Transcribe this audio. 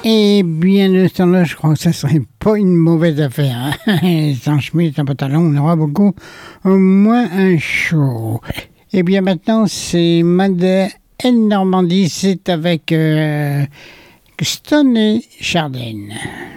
Eh bien, de ce temps-là, je crois que ça serait pas une mauvaise affaire. Hein? Sans chemise, sans pantalon, on aura beaucoup moins un chaud. Eh bien, maintenant, c'est Mad Normandie, c'est avec Stone et Chardin.